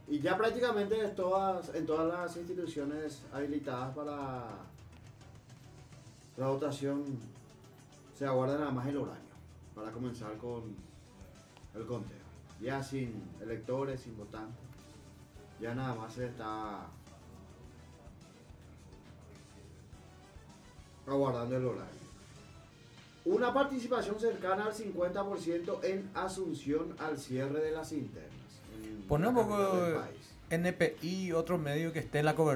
Y ya prácticamente en todas las instituciones habilitadas para la votación se aguarda nada más el horario para comenzar con el conteo. Ya sin electores, sin votantes, ya nada más se está aguardando el horario. Una participación cercana al 50% en Asunción al cierre de las internas. Pone un la capital poco del país. NPI, otro medio que esté en la cobertura.